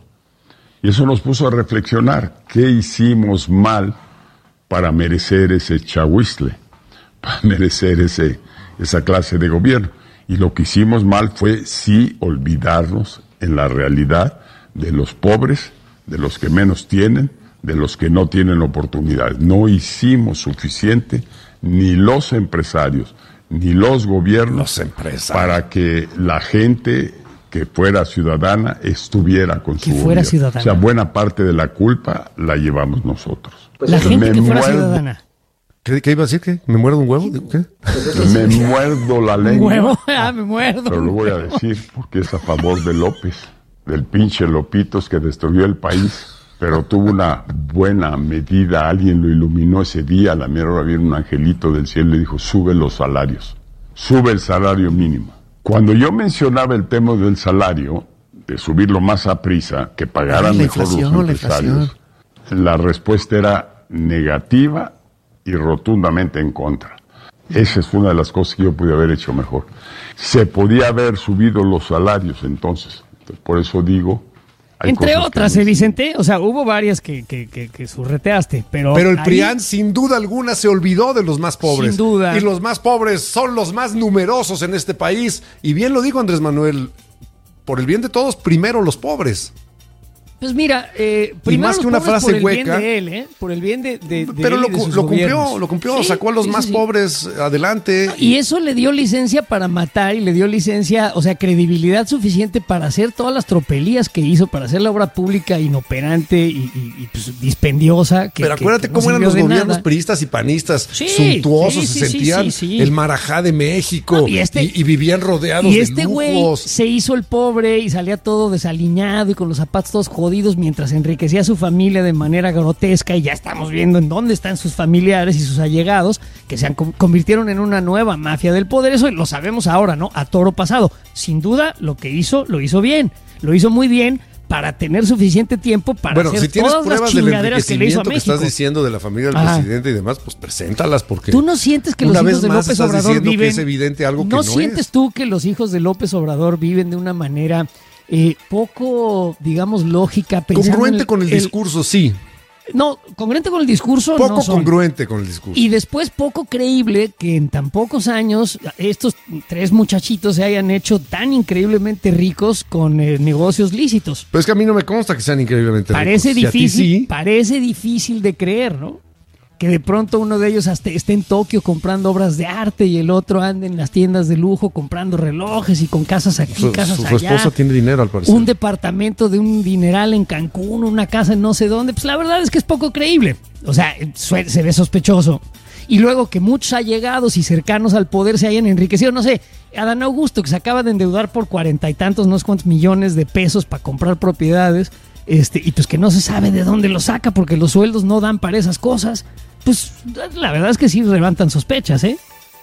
S7: Y eso nos puso a reflexionar. ¿Qué hicimos mal para merecer ese chahuizle? Para merecer ese, esa clase de gobierno. Y lo que hicimos mal fue sí olvidarnos en la realidad de los pobres, de los que menos tienen, de los que no tienen oportunidades. No hicimos suficiente, ni los empresarios, ni los gobiernos,
S3: los
S7: para que la gente que fuera ciudadana estuviera con su
S2: que fuera
S7: gobierno.
S2: Ciudadana.
S7: O sea, buena parte de la culpa la llevamos nosotros.
S2: Pues la gente que fuera muerdo, ciudadana.
S3: ¿Qué, ¿Qué iba a decir? ¿Qué? ¿Me muerdo un huevo? ¿Qué?
S7: Me muerdo la lengua.
S2: ¿Un huevo? Ah, me muerdo.
S7: Pero lo voy a decir porque es a favor de López, del pinche Lopitos que destruyó el país. Pero tuvo una buena medida, alguien lo iluminó ese día, a la mera hora vino un angelito del cielo y le dijo, sube los salarios, sube el salario mínimo. Cuando yo mencionaba el tema del salario, de subirlo más a prisa, que pagaran
S3: Ay,
S7: mejor
S3: inflación,
S7: los empresarios, la, la respuesta era negativa y rotundamente en contra. Esa es una de las cosas que yo pude haber hecho mejor. Se podía haber subido los salarios entonces, entonces por eso digo...
S2: Entre otras, ¿eh, Vicente? O sea, hubo varias que, que, que, que surreteaste, pero...
S3: Pero el
S2: ahí...
S3: PRIAN, sin duda alguna, se olvidó de los más pobres.
S2: Sin duda.
S3: Y los más pobres son los más numerosos en este país. Y bien lo dijo Andrés Manuel, por el bien de todos, primero los pobres.
S2: Pues mira, eh, primero
S3: más que una frase
S2: por el
S3: hueca,
S2: bien de él, ¿eh? Por el bien de, de, de
S3: pero
S2: él
S3: lo,
S2: y de sus
S3: lo
S2: gobiernos.
S3: cumplió, lo cumplió,
S2: sí,
S3: sacó a los
S2: sí,
S3: más
S2: sí.
S3: pobres adelante.
S2: Y, y eso le dio licencia para matar y le dio licencia, o sea, credibilidad suficiente para hacer todas las tropelías que hizo, para hacer la obra pública inoperante y, y, y pues, dispendiosa. Que,
S3: pero acuérdate
S2: que, que no
S3: cómo eran los gobiernos
S2: nada.
S3: priistas y panistas,
S2: sí,
S3: suntuosos,
S2: sí,
S3: se
S2: sí,
S3: sentían
S2: sí, sí, sí.
S3: el Marajá de México
S2: no, y, este,
S3: y, y vivían rodeados
S2: y este
S3: de
S2: güey
S3: lujos.
S2: Se hizo el pobre y salía todo desaliñado y con los zapatos todos jodidos mientras enriquecía a su familia de manera grotesca, y ya estamos viendo en dónde están sus familiares y sus allegados, que se han convirtieron en una nueva mafia del poder. Eso lo sabemos ahora, ¿no? A toro pasado. Sin duda, lo que hizo, lo hizo bien. Lo hizo muy bien para tener suficiente tiempo para
S3: bueno,
S2: hacer
S3: si tienes
S2: todas las
S3: pruebas del
S2: chingaderas que le hizo a
S3: enriquecimiento que
S2: México.
S3: estás diciendo de la familia del
S2: Ajá.
S3: presidente y demás, pues preséntalas, porque
S2: ¿Tú no sientes que los
S3: una
S2: hijos
S3: vez
S2: de
S3: más
S2: López
S3: estás
S2: Obrador
S3: diciendo
S2: viven?
S3: que es evidente algo que
S2: ¿No
S3: no
S2: sientes
S3: es?
S2: tú que los hijos de López Obrador viven de una manera eh, poco, digamos, lógica, pensando
S3: Congruente
S2: en
S3: con el
S2: el-
S3: discurso, sí.
S2: No, congruente con el discurso
S3: Poco
S2: no son.
S3: congruente con el discurso.
S2: Y después poco creíble que en tan pocos años estos tres muchachitos se hayan hecho tan increíblemente ricos con eh, negocios lícitos.
S3: Pero es que a mí no me consta que sean increíblemente
S2: Parece
S3: ricos. Si a ti
S2: difícil,
S3: sí,
S2: parece difícil de creer, ¿no? Que de pronto uno de ellos hasta esté en Tokio comprando obras de arte y el otro ande en las tiendas de lujo comprando relojes y con casas aquí,
S3: su,
S2: casas
S3: su,
S2: allá.
S3: su esposa tiene dinero al parecer.
S2: Un departamento de un dineral en Cancún, una casa en no sé dónde. Pues la verdad es que es poco creíble. O sea, sue- se ve sospechoso. Y luego que muchos allegados y cercanos al poder se hayan enriquecido. No sé, Adán Augusto, que se acaba de endeudar por cuarenta y tantos, no sé cuántos millones de pesos para comprar propiedades. Este, y pues que no se sabe de dónde lo saca porque los sueldos no dan para esas cosas. Pues la verdad es que sí levantan sospechas, ¿eh?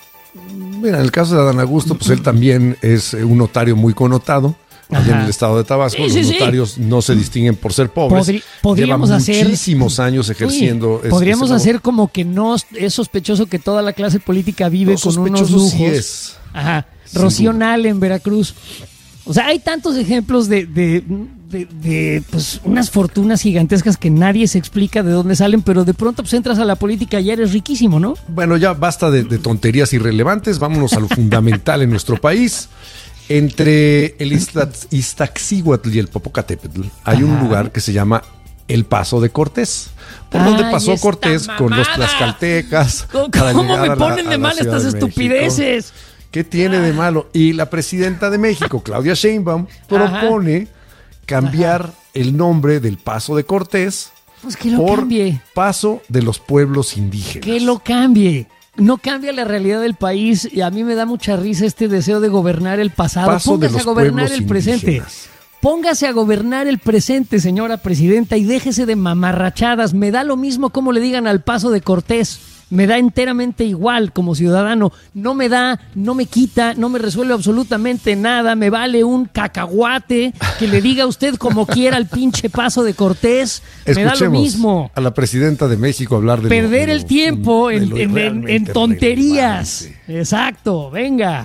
S3: Mira, en el caso de Adán Augusto, pues él también es eh, un notario muy connotado. Allá en
S2: Ajá.
S3: el estado de Tabasco,
S2: Sí,
S3: los
S2: sí, sí.
S3: notarios no se distinguen por ser pobres.
S2: Podri- podríamos
S3: Llevan
S2: hacer-
S3: muchísimos años ejerciendo.
S2: Sí,
S3: es-
S2: podríamos
S3: ese labor.
S2: hacer como que no es sospechoso que toda la clase política vive
S3: No,
S2: con unos
S3: sospechoso
S2: lujos.
S3: sí es.
S2: Ajá.
S3: Sin
S2: Rocío
S3: duda.
S2: Nale en Veracruz. O sea, hay tantos ejemplos de, de, de, de, pues, unas fortunas gigantescas que nadie se explica de dónde salen, pero de pronto pues entras a la política y eres riquísimo, ¿no?
S3: Bueno, ya basta de, de tonterías irrelevantes. Vámonos a lo fundamental en nuestro país. Entre el Iztac- Iztaccíhuatl y el Popocatépetl hay un
S2: Ajá.
S3: lugar que se llama El Paso de Cortés, por
S2: Ay,
S3: donde pasó
S2: esta
S3: Cortés con los
S2: mamada.
S3: tlaxcaltecas.
S2: ¿Cómo,
S3: para
S2: cómo
S3: llegar
S2: me
S3: a la-
S2: ponen
S3: a
S2: de
S3: la
S2: mal
S3: Ciudad
S2: estas
S3: de México.
S2: estupideces?
S3: ¿Qué tiene de malo? Y la presidenta de México, Claudia Sheinbaum, propone cambiar el nombre del Paso de Cortés
S2: Pues que lo
S3: por
S2: cambie.
S3: Paso de los Pueblos Indígenas.
S2: Que lo cambie. No cambia la realidad del país y a mí me da mucha risa este deseo de gobernar el pasado.
S3: Paso de
S2: Póngase a
S3: los
S2: gobernar
S3: pueblos
S2: el presente.
S3: indígenas.
S2: Póngase a gobernar el presente, señora presidenta, y déjese de mamarrachadas. Me da lo mismo como le digan al Paso de Cortés. Me da enteramente igual como ciudadano. No me da, no me quita, no me resuelve absolutamente nada. Me vale un cacahuate que le diga a usted como quiera el pinche Paso de Cortés. Me da lo mismo.
S3: A la presidenta de México hablar de
S2: Perder
S3: lo, de lo,
S2: el tiempo
S3: de
S2: en,
S3: lo
S2: en, en, en tonterías. Relevante. Exacto, venga.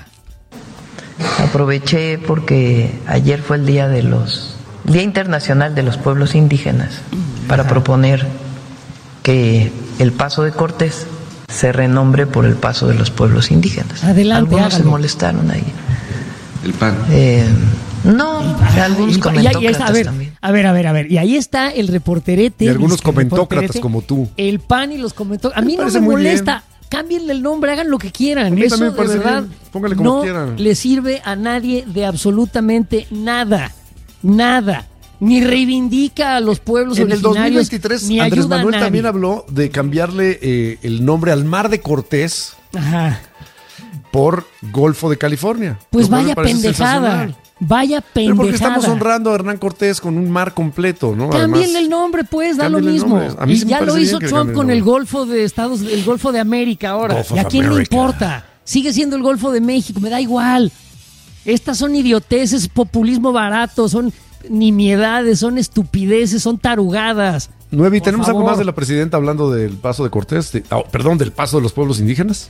S6: Aproveché porque ayer fue el día de los Día Internacional de los Pueblos Indígenas para Ajá. proponer que el Paso de Cortés se renombre por el Paso de los Pueblos Indígenas.
S2: Adelante,
S6: algunos
S2: hágalo.
S6: se molestaron ahí.
S8: El P A N.
S6: Eh, no,
S2: y,
S6: algunos
S2: y,
S6: comentócratas
S2: y, y está, a ver,
S6: también.
S2: A ver, a ver, a ver. Y ahí está el reporterete.
S3: Y algunos comentócratas como tú.
S2: El P A N y los comentócratas. A mí me no me molesta. Bien. Cámbienle el nombre, hagan lo que quieran. Eso de verdad no
S3: quieran.
S2: le sirve a nadie de absolutamente nada. Nada. Ni reivindica a los pueblos
S3: en
S2: originarios.
S3: En el dos mil veintitrés,
S2: ni
S3: Andrés
S2: ayuda
S3: Manuel
S2: a nadie.
S3: también habló de cambiarle eh, el nombre al Mar de Cortés
S2: Ajá.
S3: por Golfo de California.
S2: Pues vaya pendejada. Vaya pendejada.
S3: Pero porque estamos honrando a Hernán Cortés con un mar completo, ¿no?
S2: Cámbienle el nombre, pues, da lo mismo.
S3: A mí
S2: y
S3: sí
S2: ya
S3: me
S2: lo hizo
S3: que
S2: Trump con el, el Golfo de Estados, el Golfo de América ahora.
S3: Gulf
S2: ¿Y a quién
S3: America.
S2: le importa? Sigue siendo el Golfo de México, me da igual. Estas son idioteces, populismo barato, son nimiedades, son estupideces, son tarugadas.
S3: Nuevi, ¿tenemos
S2: favor.
S3: algo más de la presidenta hablando del Paso de Cortés? De, oh, perdón, del Paso de los Pueblos Indígenas.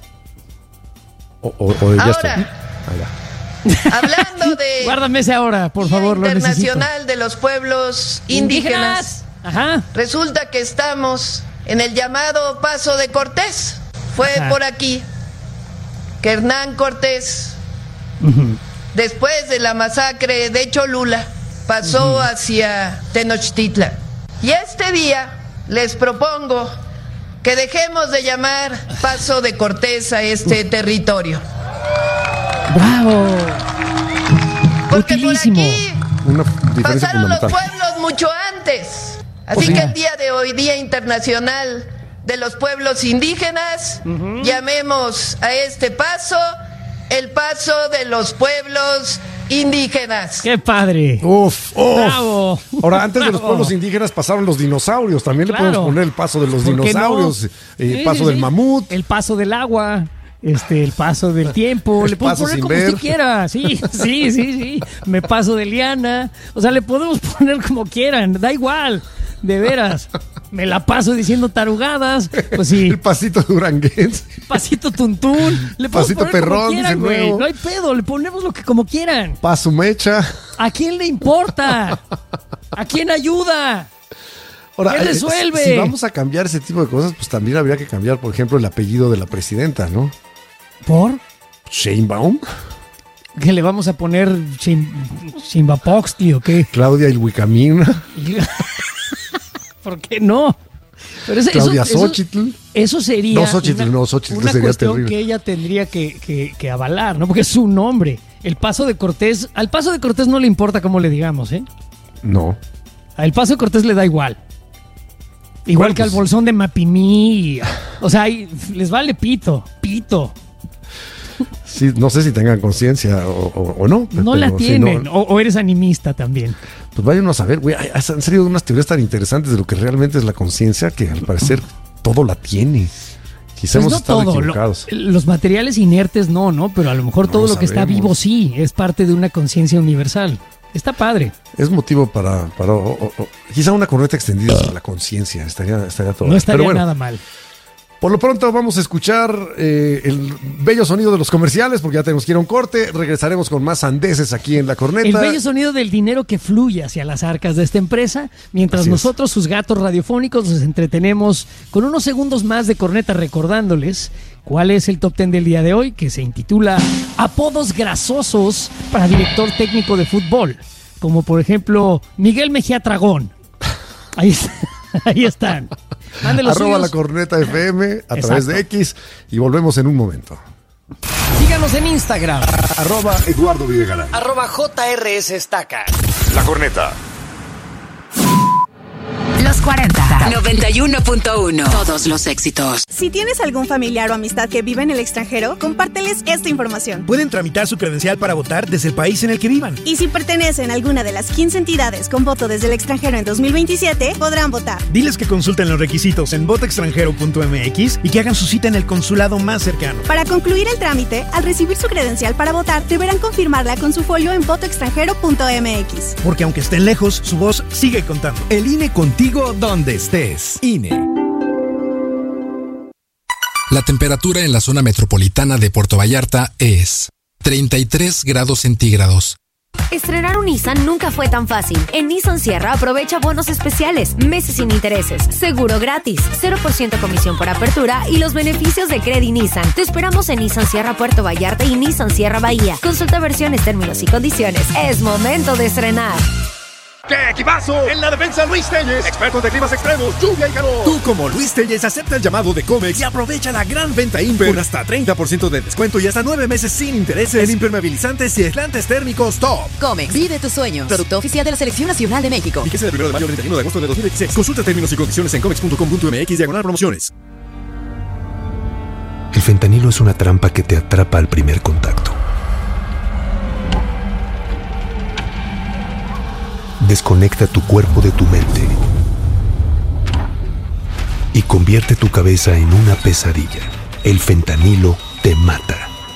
S3: O, o, o ya
S6: ahora,
S3: está. Ah,
S6: hablando de
S2: guárdame ese ahora, por
S6: Día
S2: favor, lo
S6: Internacional
S2: necesito.
S6: de los Pueblos Indígenas.
S2: ¿Indígenas? Ajá.
S6: Resulta que estamos en el llamado Paso de Cortés. Fue Ajá. por aquí que Hernán Cortés, uh-huh. después de la masacre de Cholula, pasó uh-huh. hacia Tenochtitlan. Y este día les propongo que dejemos de llamar Paso de Cortés a este uh. territorio.
S2: ¡Bravo!
S6: Porque
S2: Utilísimo.
S6: por aquí
S3: Una
S6: pasaron los pueblos mucho antes. Así oh, sí. que el día de hoy, Día Internacional de los Pueblos Indígenas, uh-huh. llamemos a este paso el Paso de los Pueblos Indígenas.
S2: ¡Qué padre!
S3: ¡Uf! uf.
S2: ¡Bravo!
S3: Ahora, antes
S2: Bravo.
S3: de los pueblos indígenas pasaron los dinosaurios. También claro. le podemos poner el Paso de los dinosaurios, no? el
S2: sí,
S3: Paso
S2: sí,
S3: del
S2: sí.
S3: mamut.
S2: El Paso del agua. Este, el paso del tiempo,
S3: el
S2: le podemos poner como
S3: ver.
S2: usted quiera, sí, sí, sí, sí, me paso de liana, o sea, le podemos poner como quieran, da igual, de veras, me la paso diciendo tarugadas, pues sí.
S3: El pasito duranguense.
S2: Pasito tuntún, le podemos
S3: pasito
S2: poner
S3: perrón,
S2: como quieran, güey, no hay pedo, le ponemos lo que como quieran.
S3: Paso mecha.
S2: ¿A quién le importa? ¿A quién ayuda?
S3: Ahora,
S2: ¿qué resuelve?
S3: Si vamos a cambiar ese tipo de cosas, pues también habría que cambiar, por ejemplo, el apellido de la presidenta, ¿no?
S2: ¿Por?
S3: Sheinbaum.
S2: ¿Qué le vamos a poner? ¿Shimbapoxti o qué?
S3: Claudia Ilhuicamina.
S2: ¿Por qué no? Pero eso,
S3: Claudia
S2: eso,
S3: Xochitl.
S2: Eso, eso sería
S3: no, Xochitl,
S2: una,
S3: no, Xochitl
S2: una
S3: sería
S2: cuestión
S3: terrible.
S2: que ella tendría que, que, que avalar, ¿no? Porque es su nombre. El Paso de Cortés, al Paso de Cortés no le importa cómo le digamos, ¿eh?
S3: No.
S2: Al Paso de Cortés le da igual. Igual bueno, que pues, al Bolsón de Mapimí. O sea, les vale pito, pito.
S3: Sí, no sé si tengan conciencia o, o, o no.
S2: No la tienen, si no, o, o eres animista también.
S3: Pues váyanos a ver, güey, han salido unas teorías tan interesantes de lo que realmente es la conciencia que al parecer todo la tiene. Quizá pues hemos no estado todo. equivocados.
S2: Lo, los materiales inertes no, ¿no? Pero a lo mejor no todo lo sabemos. que está vivo sí, es parte de una conciencia universal. Está padre.
S3: Es motivo para, para o, o, o, quizá una corneta extendida sobre la conciencia. Estaría, estaría todo.
S2: No estaría
S3: Pero bueno,
S2: nada mal.
S3: Por lo pronto vamos a escuchar eh, el bello sonido de los comerciales porque ya tenemos que ir a un corte. Regresaremos con más sandeces aquí en La Corneta.
S2: El bello sonido del dinero que fluye hacia las arcas de esta empresa, mientras Así nosotros, es. sus gatos radiofónicos, nos entretenemos con unos segundos más de corneta recordándoles cuál es el top ten del día de hoy, que se intitula Apodos grasosos para director técnico de fútbol, como por ejemplo Miguel Mejía Tragón. Ahí está. Ahí están.
S3: Arroba suyos. La Corneta F M a Exacto. través de X y volvemos en un momento.
S2: Síganos en Instagram.
S3: Arroba Eduardo Videgaray.
S2: Arroba J R S Estaca.
S9: La Corneta.
S10: Los
S8: cuarenta. noventa y uno punto uno. Todos los éxitos.
S9: Si tienes algún familiar o amistad que vive en el extranjero, compárteles esta información.
S10: Pueden tramitar su credencial para votar desde el país en el que vivan.
S9: Y si pertenecen a alguna de las quince entidades con voto desde el extranjero en dos mil veintisiete, podrán votar.
S10: Diles que consulten los requisitos en voto extranjero punto m x y que hagan su cita en el consulado más cercano.
S9: Para concluir el trámite, al recibir su credencial para votar, deberán confirmarla con su folio en voto extranjero punto m x.
S10: Porque aunque estén lejos, su voz sigue contando.
S1: El I N E contigo donde estés. I N E.
S11: La temperatura en la zona metropolitana de Puerto Vallarta es treinta y tres grados centígrados.
S12: Estrenar un Nissan nunca fue tan fácil. En Nissan Sierra aprovecha bonos especiales, meses sin intereses, seguro gratis, cero por ciento comisión por apertura y los beneficios de Credit Nissan. Te esperamos en Nissan Sierra Puerto Vallarta y Nissan Sierra Bahía. Consulta versiones, términos y condiciones. Es momento de estrenar.
S13: ¡Qué equipazo! En la defensa Luis Telles, expertos de climas extremos, lluvia y calor.
S14: Tú como Luis Telles acepta el llamado de Comex y aprovecha la gran venta Imper con hasta treinta por ciento de descuento y hasta nueve meses sin intereses en impermeabilizantes y aislantes térmicos top.
S15: Comex, vive tus sueños. Producto oficial de la Selección Nacional de México.
S14: Fíjese del primero de mayo al treinta y uno de agosto de dos mil veintiséis. Consulta términos y condiciones en comex punto com punto m x diagonal promociones.
S1: El fentanilo es una trampa que te atrapa al primer contacto. Desconecta tu cuerpo de tu mente y convierte tu cabeza en una pesadilla. El fentanilo te mata.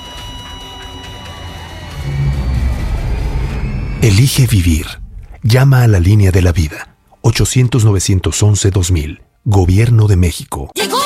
S1: Elige vivir. Llama a la línea de la vida. ochocientos, novecientos once, dos mil. Gobierno de México.